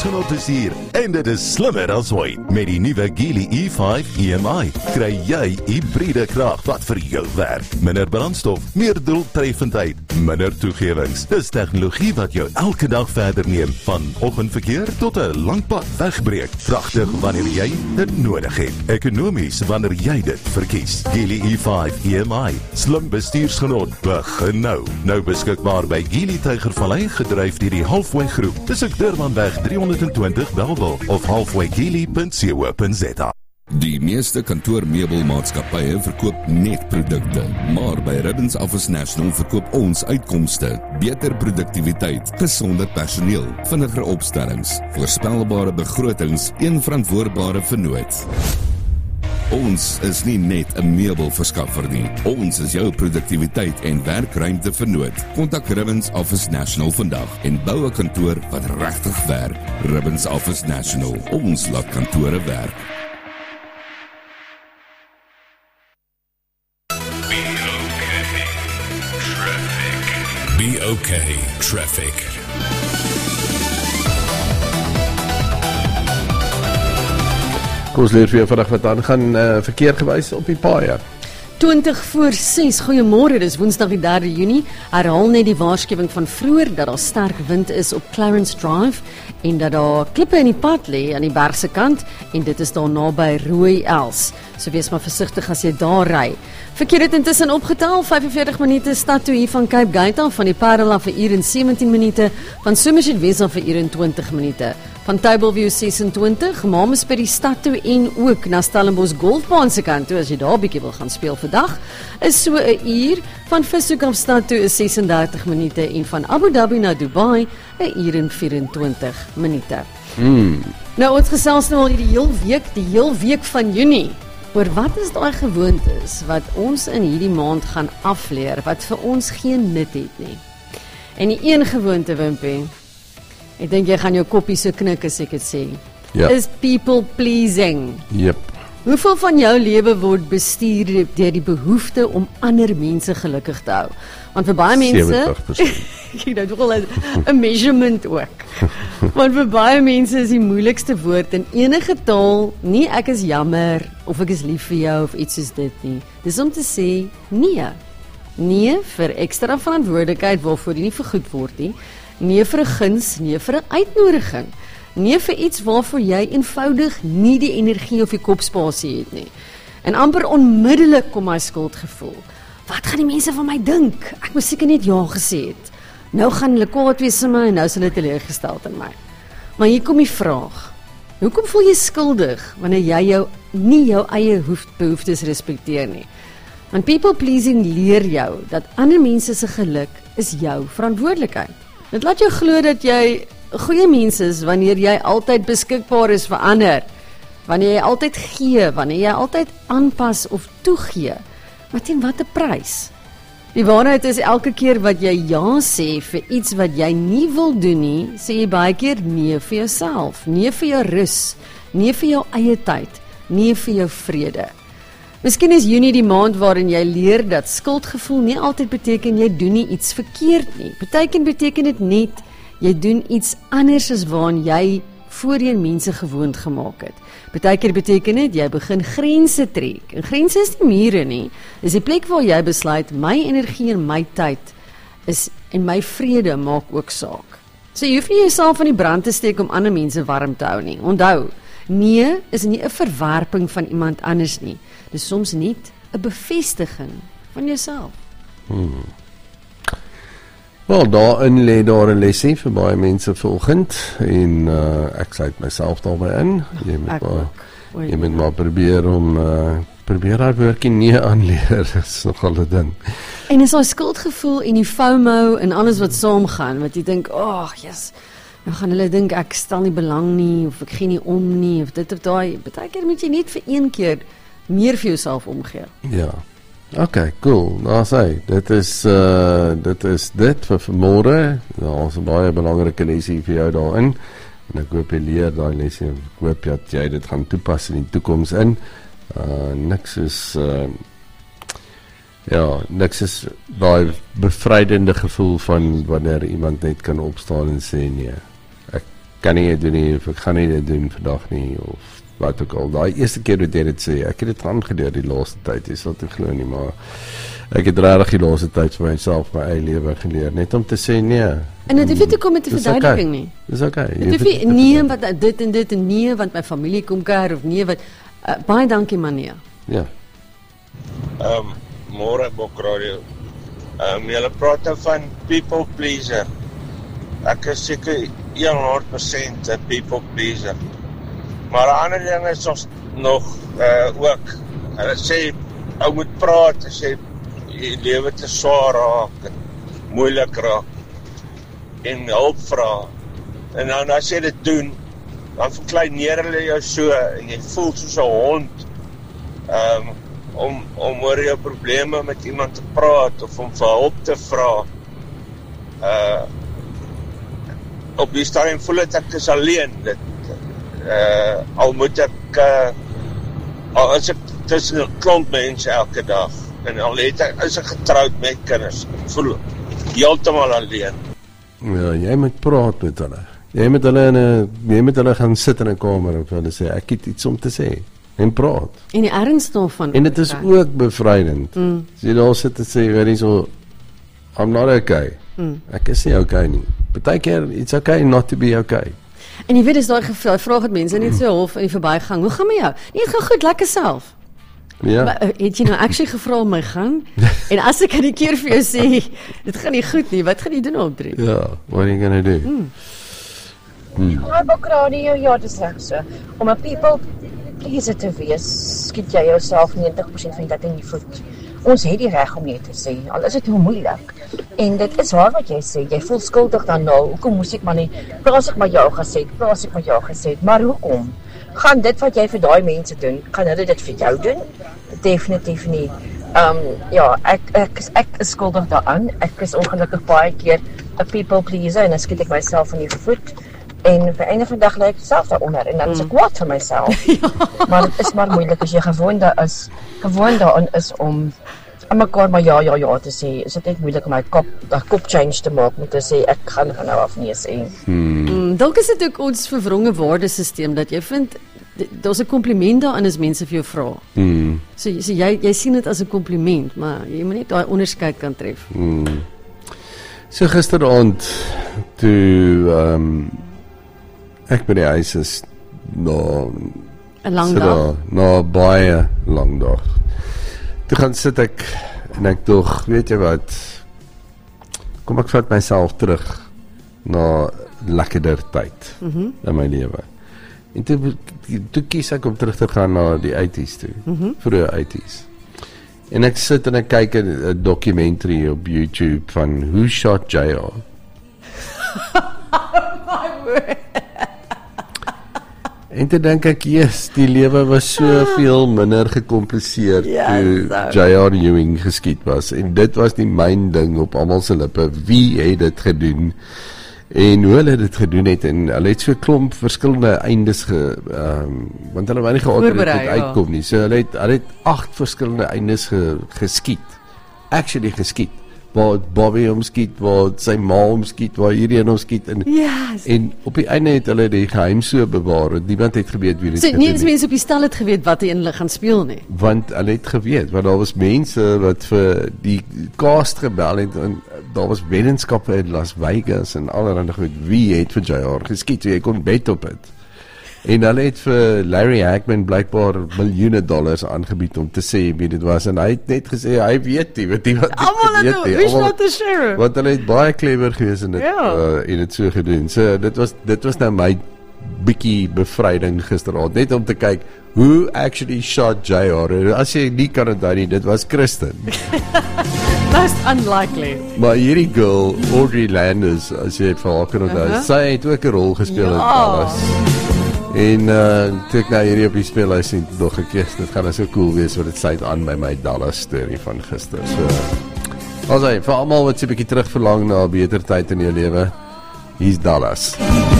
genot is hier en dit is slimmer as ooit. Met die nuwe Geely E5 EMI kry jy hybride krag wat vir jou werk. Minder brandstof, meer doeltreffendheid, minder toegewings. Dis tegnologie wat jou elke dag verder neem, van oggendverkeer tot 'n lang pad wegbreek. Pragtig wanneer jy dit nodig het. Ekonomies wanneer jy dit verkies. Geely E5 EMI, slim bestuursgenot, begin nou. Nou beskikbaar by Geely Tygervallei, gedryf deur die Halfway Groep. Besoek Durbanweg 320 Bellville of halfwaygeely.co.za. Die meeste kantoormeubelmaatskappye verkoop net produkte, maar by Ribbons Office National verkoop ons uitkomste, beter produktiwiteit, gesonder personeel, vinniger opstellings, voorspelbare begrotings, een verantwoordbare vennoot. Ons is nie net 'n meubelverskaffer nie. Ons is jou produktiwiteit en werkruimte vennoot. Kontak Ribbons Office National vandag en bou 'n kantoor wat regtig werk. Ribbons Office National. Ons laat kantore werk. Be okay, traffic. Kom ons leer vir jou vandag wat aangaan verkeer gewys op die paaie. 20:06, goeiemôre, dis Woensdag die 3 Junie. Herhaal net die waarskuwing van vroeër dat daar sterk wind is op Clarence Drive en dat daar klippe in die pad lê aan die bergse kant en dit is daar naby Rooi Els. So wees maar versigtig as jy daar ry. Verkeer het intussen opgetel, 45 minute stad toe hier van Cape Gate af, van die Parel af 1 uur en 17 minute, van Somerset West af 1 uur en 20 minute. Van Tableview 26, Mames by die stad toe en ook na Stellenbosch Golfbaan se kant toe, as jy daar bietjie wil gaan speel vandag, is so 1 uur, van Vishoek af stad toe is 36 minute en van Abu Dhabi na Dubai 1 uur en 24 minute. Nou ons gesels nou al die heel week van Junie, oor wat is daai gewoontes wat ons in hierdie maand gaan afleer, wat vir ons geen nut het nie. En die een gewoonte, Wimpie, ek dink jy gaan jou koppie so knik as ek dit sê, is people pleasing. Yep. Hoeveel van jou lewe word bestuur deur die behoefte om ander mense gelukkig te hou? Want vir baie mense, kyk nou toch al 'n measurement ook. Want vir baie mense is die moeilikste woord in enige taal nie ek is jammer of ek is lief vir jou of iets soos dit nie. Dis om te sê nee. Nee vir ekstra verantwoordelikheid waarvoor jy nie vergoed word nie. Nee vir 'n guns, nee vir 'n uitnodiging. Nee vir iets waarvoor jy eenvoudig nie die energie of die kopspasie het nie. En amper onmiddellik kom my skuldgevoel. Wat gaan die mense van my dink? Ek moes seker net ja gesê het. Nou gaan hulle kwaad wees vir my en nou is hulle teleurgesteld in my. Maar hier kom die vraag. Hoekom voel jy skuldig wanneer jy nie jou eie behoeftes respekteer nie? Want people pleasing leer jou dat ander mense se geluk is jou verantwoordelikheid. Dit laat jou glo dat jy goeie mens is wanneer jy altyd beskikbaar is vir ander, wanneer jy altyd gee, wanneer jy altyd aanpas of toegee, maar teen watter prys? Die waarheid is elke keer wat jy ja sê vir iets wat jy nie wil doen nie, sê jy baie keer nee vir jouself, nee vir jou rus, nee vir jou eie tyd, nee vir jou vrede. Miskien is Junie die maand waarin jy leer dat skuldgevoel nie altyd beteken jy doen nie iets verkeerd nie. Partykeer beteken dit net jy doen iets anders as waaraan jy voorheen mense gewoond gemaak het. Partykeer beteken dit jy begin grense trek. En grense is nie mure nie. Dis die plek waar jy besluit my energie en my tyd is en my vrede maak ook saak. So jy hoef nie jouself van die brand te steek om ander mense warm te hou nie. Onthou, nee is nie 'n verwerping van iemand anders nie. Dis soms net 'n bevestiging van jouself. Wel, daarin lê daar 'n lesie vir baie mense vanoggend en ek sluit myself daarbey in. Jy moet maar probeer haar woordjie nee aanleer, dit is nogal 'n ding. En is daai skuldgevoel en die FOMO en alles wat saamgaan, wat jy dink, ag, yes, nou gaan hulle dink ek stel nie belang nie, of ek gee nie om nie, of dit of daai, baie keer moet jy net vir een keer meer vir jouself omgee. Ja. Okay, cool. Nou sê, dit is dit vir vanmôre. Daar's 'n baie belangrike lesie vir jou daarin. En ek hoop jy leer daai lesie. Ek hoop dat jy dit gaan toepas in die toekoms in. Niks is daai bevrydende gevoel van wanneer iemand net kan opstaan en sê nee. kan nie dit doen nie, of ek gaan nie dit doen vandag nie, of wat ook al. Daai eerste keer wat jy dit sê, ek het dit aangedoen die laaste tyd, jy sal dit glo nie, maar ek het regtig die laaste tyd vir myself my eie lewe geleer, net om te sê nee. En dit hoef nie te kom met 'n verduideliking nie. Dis okay. Dit hoef nie nee wat dit en dit en nee want my familie kom kuier of nee wat baie dankie man nee. Ja. Môre Bokradio. Julle praat nou van people pleaser. Ek is seker 100% 'n people pleaser. Maar 'n ander ding is ons nog ook. Hulle sê ou moet praat as jy lewe te swaar raak en moeilik raak en hulp vra. En dan as jy dit doen, dan verkleineer hulle jou so en jy voel soos 'n hond om oor jou probleme met iemand te praat of om vir hulp te vra. Op die stadium voel ek is alleen. Al moet ek al is ek tussen 'n klomp mense elke dag en al is ek getroud met kinders, ek voel heeltemal alleen. Ja, jy moet praat met hulle. Jy moet hulle gaan sit in 'n kamer en hulle sê ek het iets om te sê en praat. En die erns daarvan. En dit is ook bevrydend. As jy daar sit en sê, weet jy so, I'm not okay. Ek is nie okay nie. Partykeer it's okay not to be okay. En jy weet dis daai vraag het mense net so half in die verbygang. Hoe gaan met jou? Nee, dit gaan goed, lekker self. Ja. Maar het jy nou actually gevra om my gang? En as ek 'n keer vir jou sê, dit gaan nie goed nie, wat gaan jy doen optree? Ja, what are you gonna do? Maar Bokradio, ja, dis reg so. Om 'n people pleaser te wees, skiet jy jouself 90% van die tyd in die voet. Ons het die reg om nee te sê, al is dit hoe moeilik. En dit is waar wat jy sê, jy voel skuldig daarna, hoekom moes ek maar nie, plaas ek maar jou gesê, maar hoekom? Gaan dit wat jy vir daai mense doen, gaan hulle dit vir jou doen? Definitief nie. Ja, ek is skuldig daaraan, ek is ongelukkig baie keer 'n people pleaser, en dan skiet ek myself in die voet, en vir einde van die dag lê ek self daaronder, en dan is ek kwaad vir myself. Maar dit is maar moeilik, as jy gewoon daarin is om aan mekaar maar ja te sê, is dit net moeilik om my kop change te maak, met te sê, ek gaan nou af nee sê. Dalk is dit ook ons verwronge waardesisteem, dat jy vind, daar's 'n kompliment daarin as mense vir jou vra. So jy sien dit as 'n kompliment, maar jy moet net daai onderskeid kan tref. So gisteraand, toe ek by die huis is, na 'n lang dag. Na baie lang dag. Toe gaan sit ek, en ek dog, weet jy wat, kom ek vat myself terug na lekkerder tyd in my lewe. En toe kies ek om terug te gaan na die 80s toe, vroeë 80s. En ek sit en ek kyk 'n documentary op YouTube van Who Shot JR? En toe dink ek, yes, die lewe was soveel minder gecompliseerd toe J.R. Ewing geskiet was. En dit was die myn ding op almal se lippe. Wie het dit gedoen? En hoe hulle dit gedoen het, en hulle het so 'n klomp verskillende eindes want hulle wou nie gehad het dit uitkom nie. So hulle het 8 verskillende eindes geskiet. Actually geskiet. Waar Bobby omskiet, waar sy ma omskiet, waar hierdie een omskiet, en op die einde het hulle die geheim so bewaar, want niemand het geweet wie dit gedoen het. Nie eens mense op die stel het geweet wat hy hulle gaan speel nie. Want hulle het geweet, want daar was mense wat vir die cast gebel het, en daar was weddenskappe in Las Vegas, en allerhande goed, wie het vir JR geskiet, so jy kon bet op het. En hulle het vir Larry Hagman blykbaar miljoene dollars aangebied om te sê wie dit was, en hy het net gesê, hy weet nie, wat wie's not the sheriff? Want hulle het baie clever gewees en het so gedoen. So dit was nou my bietjie bevryding gisteraand, net om te kyk, who actually shot JR? As jy nie kan onthou nie, dit was Kristen. Most unlikely. Maar hierdie girl, Audrey Landers, as jy vir haar kan onthou, sy het ook 'n rol gespeel in Dallas. En toe ek nou hierdie op die speelhuis sien, nog ek keer, dit gaan nou so cool wees, wat dit sluit aan by my Dallas story van gister. So, vir almal wat so 'n bietjie terugverlang na 'n beter tyd in jou lewe, hier's Dallas.